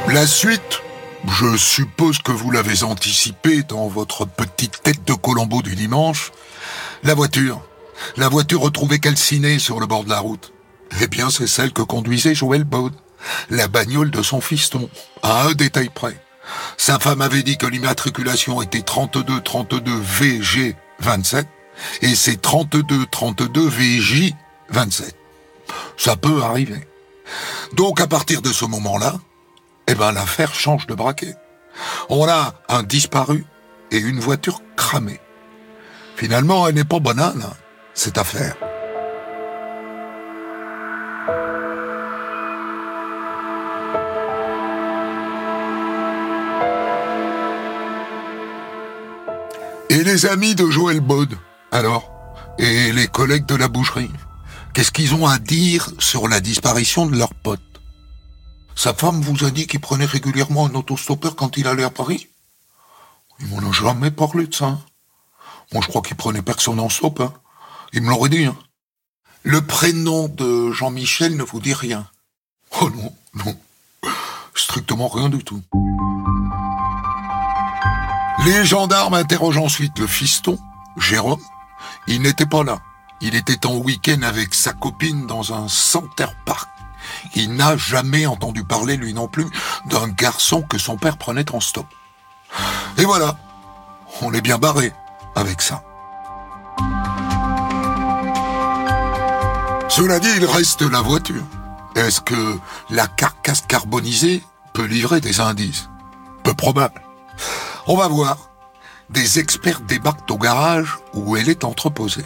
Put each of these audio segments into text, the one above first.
La suite, je suppose que vous l'avez anticipé dans votre petite tête de Colombo du dimanche. La voiture retrouvée calcinée sur le bord de la route. Eh bien, c'est celle que conduisait Joël Bode, la bagnole de son fiston, à un détail près. Sa femme avait dit que l'immatriculation était 3232 VG27 et c'est 3232 VJ27. Ça peut arriver. Donc à partir de ce moment-là, l'affaire change de braquet. On a un disparu et une voiture cramée. Finalement, elle n'est pas banale, cette affaire. Et les amis de Joël Bode, alors? Et les collègues de la boucherie? Qu'est-ce qu'ils ont à dire sur la disparition de leur pote? Sa femme vous a dit qu'il prenait régulièrement un autostoppeur quand il allait à Paris? Il m'en a jamais parlé de ça. Moi, je crois qu'il prenait personne en stop. Il me l'aurait dit. Le prénom de Jean-Michel ne vous dit rien? Oh non. Strictement rien du tout. Les gendarmes interrogent ensuite le fiston, Jérôme. Il n'était pas là. Il était en week-end avec sa copine dans un Center Park. Il n'a jamais entendu parler, lui non plus, d'un garçon que son père prenait en stop. Et voilà, on est bien barré avec ça. Cela dit, il reste la voiture. Est-ce que la carcasse carbonisée peut livrer des indices? Peu probable. On va voir. Des experts débarquent au garage où elle est entreposée.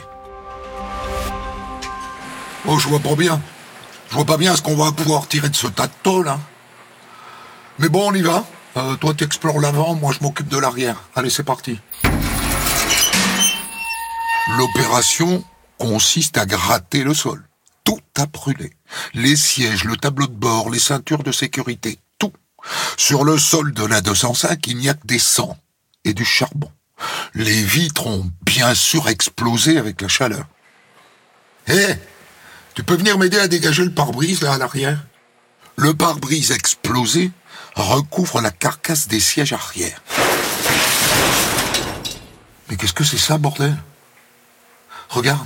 Oh, je vois pas bien. Je vois pas bien ce qu'on va pouvoir tirer de ce tas de tôle, Mais bon, on y va. Toi, t'explores l'avant, moi, je m'occupe de l'arrière. Allez, c'est parti. L'opération consiste à gratter le sol. Tout a brûlé. Les sièges, le tableau de bord, les ceintures de sécurité, tout. Sur le sol de la 205, il n'y a que des cendres et du charbon. Les vitres ont bien sûr explosé avec la chaleur. Tu peux venir m'aider à dégager le pare-brise là à l'arrière? Le pare-brise explosé recouvre la carcasse des sièges arrière. Mais qu'est-ce que c'est ça, bordel? Regarde.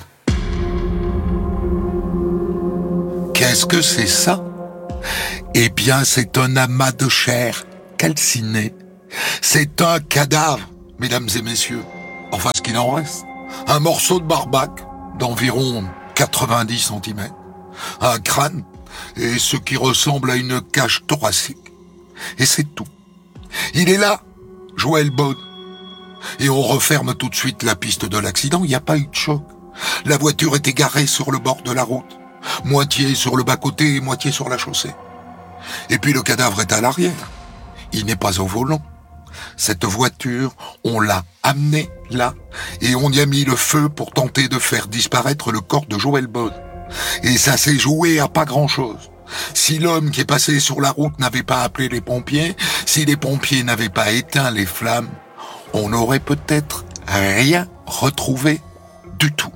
Qu'est-ce que c'est ça? Eh bien, c'est un amas de chair calcinée. C'est un cadavre, mesdames et messieurs. Enfin, ce qu'il en reste. Un morceau de barbac d'environ 90 cm, un crâne et ce qui ressemble à une cage thoracique. Et c'est tout. Il est là, Joël Bode. Et on referme tout de suite la piste de l'accident, il n'y a pas eu de choc. La voiture était garée sur le bord de la route, moitié sur le bas-côté et moitié sur la chaussée. Et puis le cadavre est à l'arrière. Il n'est pas au volant. Cette voiture, on l'a amenée là, et on y a mis le feu pour tenter de faire disparaître le corps de Joël Bode. Et ça s'est joué à pas grand-chose. Si l'homme qui est passé sur la route n'avait pas appelé les pompiers, si les pompiers n'avaient pas éteint les flammes, on n'aurait peut-être rien retrouvé du tout.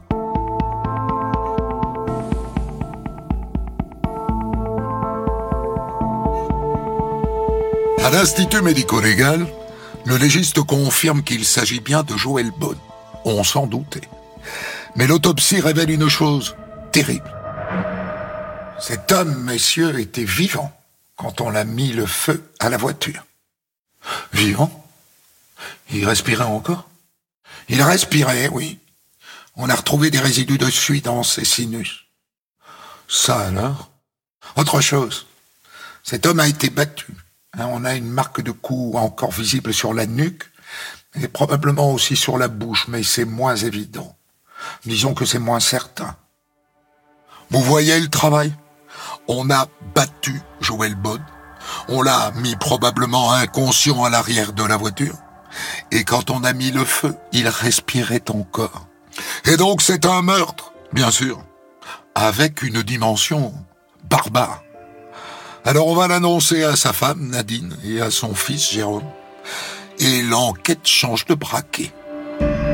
À l'Institut médico-légal, le légiste confirme qu'il s'agit bien de Joël Bode. On s'en doutait. Mais l'autopsie révèle une chose terrible. Cet homme, messieurs, était vivant quand on a mis le feu à la voiture. Vivant? Il respirait encore? Il respirait, oui. On a retrouvé des résidus de suie dans ses sinus. Ça alors? Autre chose. Cet homme a été battu. On a une marque de coup encore visible sur la nuque et probablement aussi sur la bouche, mais c'est moins évident. Disons que c'est moins certain. Vous voyez le travail? On a battu Joël Bode. On l'a mis probablement inconscient à l'arrière de la voiture. Et quand on a mis le feu, il respirait encore. Et donc c'est un meurtre, bien sûr, avec une dimension barbare. Alors on va l'annoncer à sa femme, Nadine, et à son fils, Jérôme. Et l'enquête change de braquet.